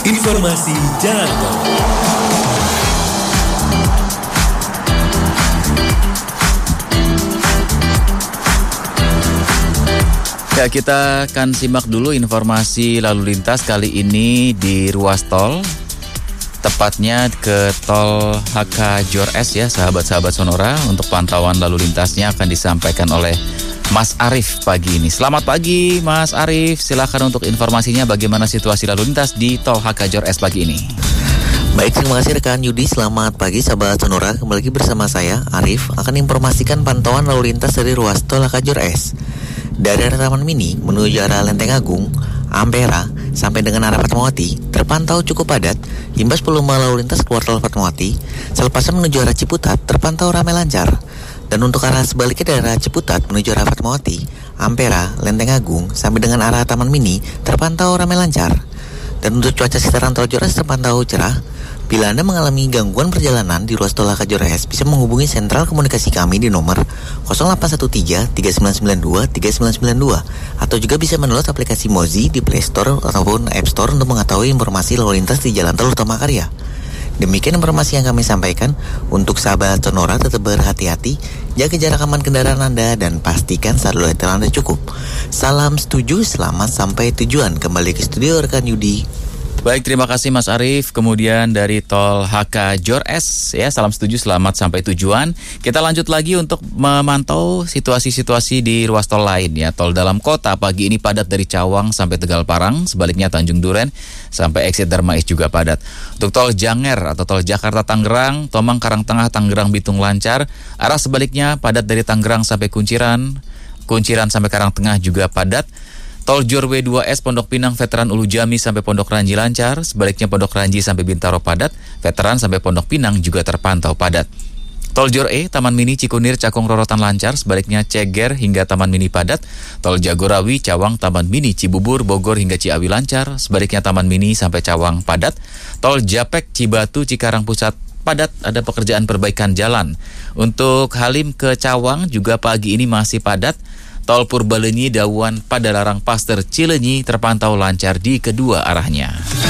Informasi Jalan Tol. Ya, kita akan simak dulu informasi lalu lintas kali ini di ruas tol. Tepatnya ke tol HK Jor S ya, sahabat-sahabat Sonora. Untuk pantauan lalu lintasnya akan disampaikan oleh Mas Arief pagi ini. Selamat pagi Mas Arief, silakan untuk informasinya bagaimana situasi lalu lintas di tol HK Jor S pagi ini. Baik, terima kasih rekan Yudi. Selamat pagi sahabat Sonora. Kembali lagi bersama saya, Arief, akan informasikan pantauan lalu lintas dari ruas tol HK Jor S. Dari arah Taman Mini menuju arah Lenteng Agung, Ampera, sampai dengan arah Fatmawati terpantau cukup padat. Imbas volume lalu lintas keluar tol Fatmawati, selepasnya menuju arah Ciputat terpantau ramai lancar. Dan untuk arah sebaliknya dari arah Ciputat menuju arah Fatmawati, Ampera, Lenteng Agung, sampai dengan arah Taman Mini terpantau ramai lancar. Dan untuk cuaca sekitaran tol Jor S terpantau cerah. Bila Anda mengalami gangguan perjalanan di ruas tol HK Jor S, bisa menghubungi sentral komunikasi kami di nomor 0813-3992-3992 atau juga bisa mendownload aplikasi Mozi di Play Store ataupun App Store untuk mengetahui informasi lalu lintas di Jalan Tol Utama Karya. Demikian informasi yang kami sampaikan. Untuk sahabat Sonora, tetap berhati-hati, jaga jarak aman kendaraan Anda, dan pastikan saldo data Anda cukup. Salam setuju, selamat sampai tujuan. Kembali ke studio rekan Yudi. Baik, terima kasih Mas Arief. Kemudian dari tol HK Jor S ya, salam setuju, selamat sampai tujuan. Kita lanjut lagi untuk memantau situasi-situasi di ruas tol lain ya. Tol dalam kota pagi ini padat dari Cawang sampai Tegal Parang, sebaliknya Tanjung Duren sampai exit Darmais juga padat. Untuk tol Janger atau tol Jakarta Tangerang, Tomang Karangtengah Tangerang Bitung lancar. Arah sebaliknya padat dari Tangerang sampai Kunciran sampai Karangtengah juga padat. Tol Jor W2S Pondok Pinang Veteran Ulu Jami sampai Pondok Ranji lancar, sebaliknya Pondok Ranji sampai Bintaro padat, Veteran sampai Pondok Pinang juga terpantau padat. Tol Jor E Taman Mini Cikunir Cakung Rorotan lancar, sebaliknya Ceger hingga Taman Mini padat. Tol Jagorawi Cawang Taman Mini Cibubur Bogor hingga Ciawi lancar, sebaliknya Taman Mini sampai Cawang padat. Tol Japek Cibatu Cikarang Pusat padat, ada pekerjaan perbaikan jalan. Untuk Halim ke Cawang juga pagi ini masih padat. Tol Purbalenyi Dawan Padalarang Paster Cileunyi terpantau lancar di kedua arahnya.